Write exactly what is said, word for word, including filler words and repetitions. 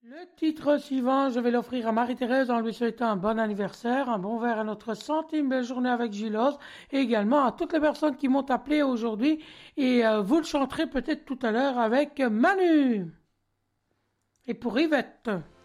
Le titre suivant, je vais l'offrir à Marie-Thérèse en lui souhaitant un bon anniversaire, un bon verre à notre centième belle journée avec Gilles et également à toutes les personnes qui m'ont appelé aujourd'hui et euh, vous le chanterez peut-être tout à l'heure avec Manu. Et pour Yvette.